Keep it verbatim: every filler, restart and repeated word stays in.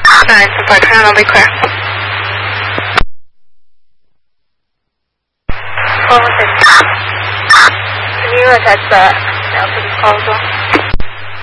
Alright, so by ten I'll be clear. Four one six. Can you attach the L C D call as well?